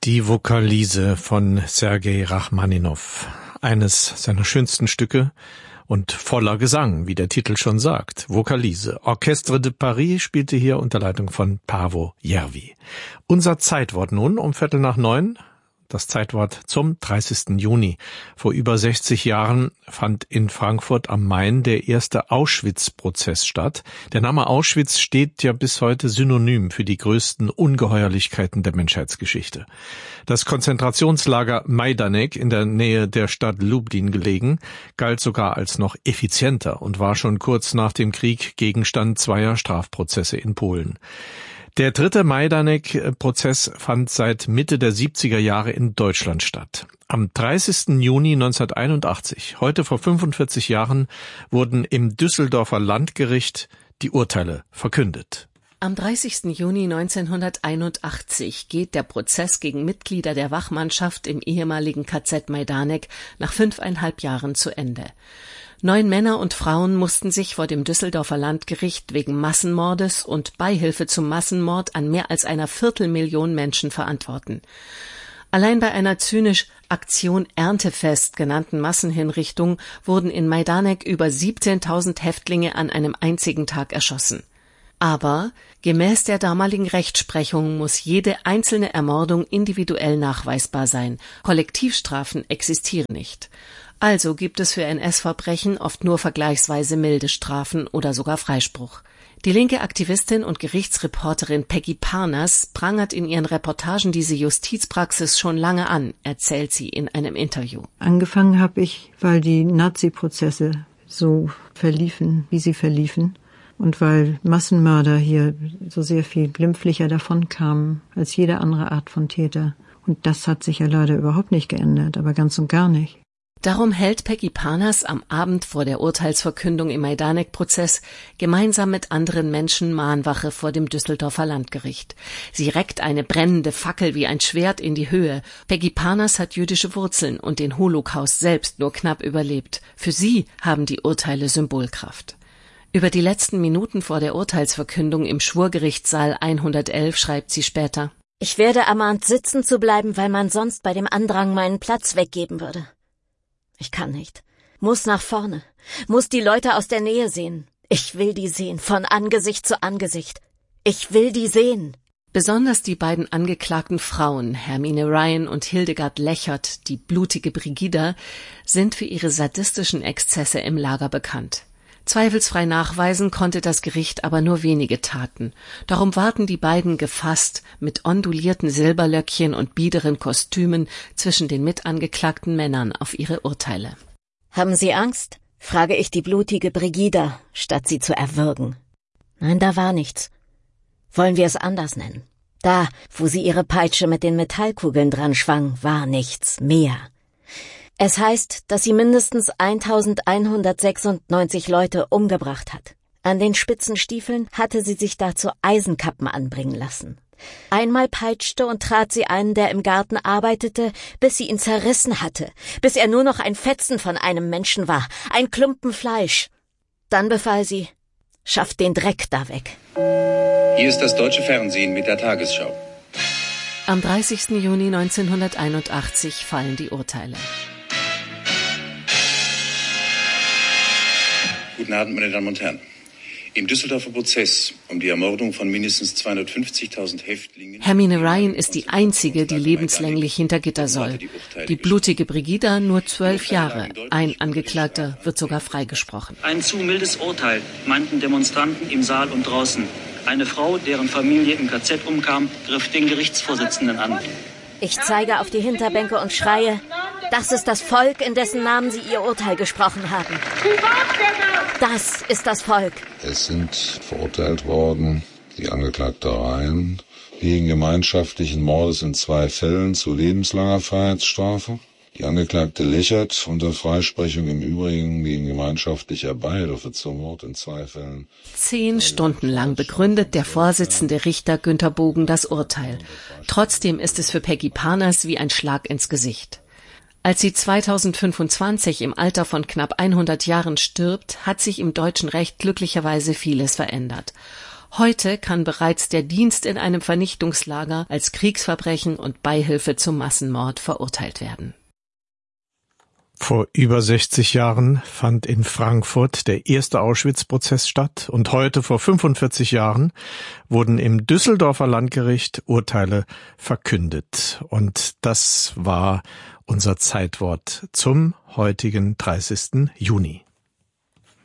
Die Vokalise von Sergei Rachmaninow, eines seiner schönsten Stücke und voller Gesang, wie der Titel schon sagt. Vokalise. Orchestre de Paris spielte hier unter Leitung von Paavo Järvi. Unser Zeitwort nun um 8:45. Das Zeitwort zum 30. Juni. Vor über 60 Jahren fand in Frankfurt am Main der erste Auschwitz-Prozess statt. Der Name Auschwitz steht ja bis heute synonym für die größten Ungeheuerlichkeiten der Menschheitsgeschichte. Das Konzentrationslager Majdanek, in der Nähe der Stadt Lublin gelegen, galt sogar als noch effizienter und war schon kurz nach dem Krieg Gegenstand zweier Strafprozesse in Polen. Der dritte Majdanek-Prozess fand seit Mitte der 70er Jahre in Deutschland statt. Am 30. Juni 1981, heute vor 45 Jahren, wurden im Düsseldorfer Landgericht die Urteile verkündet. Am 30. Juni 1981 geht der Prozess gegen Mitglieder der Wachmannschaft im ehemaligen KZ Majdanek nach 5,5 Jahren zu Ende. 9 Männer und Frauen mussten sich vor dem Düsseldorfer Landgericht wegen Massenmordes und Beihilfe zum Massenmord an mehr als 250.000 Menschen verantworten. Allein bei einer zynisch Aktion Erntefest genannten Massenhinrichtung wurden in Majdanek über 17.000 Häftlinge an einem einzigen Tag erschossen. Aber gemäß der damaligen Rechtsprechung muss jede einzelne Ermordung individuell nachweisbar sein. Kollektivstrafen existieren nicht. Also gibt es für NS-Verbrechen oft nur vergleichsweise milde Strafen oder sogar Freispruch. Die linke Aktivistin und Gerichtsreporterin Peggy Parnas prangert in ihren Reportagen diese Justizpraxis schon lange an, erzählt sie in einem Interview. Angefangen habe ich, weil die Nazi-Prozesse so verliefen, wie sie verliefen. Und weil Massenmörder hier so sehr viel glimpflicher davonkamen als jede andere Art von Täter. Und das hat sich ja leider überhaupt nicht geändert, aber ganz und gar nicht. Darum hält Peggy Parnas am Abend vor der Urteilsverkündung im Majdanek-Prozess gemeinsam mit anderen Menschen Mahnwache vor dem Düsseldorfer Landgericht. Sie reckt eine brennende Fackel wie ein Schwert in die Höhe. Peggy Parnas hat jüdische Wurzeln und den Holocaust selbst nur knapp überlebt. Für sie haben die Urteile Symbolkraft. Über die letzten Minuten vor der Urteilsverkündung im Schwurgerichtssaal 111 schreibt sie später: Ich werde ermahnt, sitzen zu bleiben, weil man sonst bei dem Andrang meinen Platz weggeben würde. Ich kann nicht. Muss nach vorne. Muss die Leute aus der Nähe sehen. Ich will die sehen, von Angesicht zu Angesicht. Ich will die sehen. Besonders die beiden angeklagten Frauen, Hermine Ryan und Hildegard Lechert, die blutige Brigida, sind für ihre sadistischen Exzesse im Lager bekannt. Zweifelsfrei nachweisen konnte das Gericht aber nur wenige Taten. Darum warten die beiden gefasst mit ondulierten Silberlöckchen und biederen Kostümen zwischen den mitangeklagten Männern auf ihre Urteile. Haben Sie Angst? Frage ich die blutige Brigida, statt sie zu erwürgen. Nein, da war nichts. Wollen wir es anders nennen? Da, wo sie ihre Peitsche mit den Metallkugeln dran schwang, war nichts mehr. Es heißt, dass sie mindestens 1196 Leute umgebracht hat. An den spitzen Stiefeln hatte sie sich dazu Eisenkappen anbringen lassen. Einmal peitschte und trat sie einen, der im Garten arbeitete, bis sie ihn zerrissen hatte, bis er nur noch ein Fetzen von einem Menschen war, ein Klumpen Fleisch. Dann befahl sie: Schafft den Dreck da weg. Hier ist das deutsche Fernsehen mit der Tagesschau. Am 30. Juni 1981 fallen die Urteile. Guten Abend, meine Damen und Herren. Im Düsseldorfer Prozess um die Ermordung von mindestens 250.000 Häftlingen... Hermine Ryan ist die einzige, die lebenslänglich hinter Gitter soll. Die blutige Brigida nur 12 Jahre. Ein Angeklagter wird sogar freigesprochen. Ein zu mildes Urteil, meinten Demonstranten im Saal und draußen. Eine Frau, deren Familie im KZ umkam, griff den Gerichtsvorsitzenden an. Ich zeige auf die Hinterbänke und schreie: Das ist das Volk, in dessen Namen Sie Ihr Urteil gesprochen haben. Das ist das Volk. Es sind verurteilt worden die Angeklagte Ryan wegen gemeinschaftlichen Mordes in 2 Fällen zu lebenslanger Freiheitsstrafe. Die Angeklagte Lechert unter Freisprechung im Übrigen wegen gemeinschaftlicher Beihilfe zum Mord in 2 Fällen. 10 Stunden lang begründet der Vorsitzende Richter Günter Bogen das Urteil. Trotzdem ist es für Peggy Parnas wie ein Schlag ins Gesicht. Als sie 2025 im Alter von knapp 100 Jahren stirbt, hat sich im deutschen Recht glücklicherweise vieles verändert. Heute kann bereits der Dienst in einem Vernichtungslager als Kriegsverbrechen und Beihilfe zum Massenmord verurteilt werden. Vor über 60 Jahren fand in Frankfurt der erste Auschwitz-Prozess statt und heute, vor 45 Jahren, wurden im Düsseldorfer Landgericht Urteile verkündet. Und das war unser Zeitwort zum heutigen 30. Juni.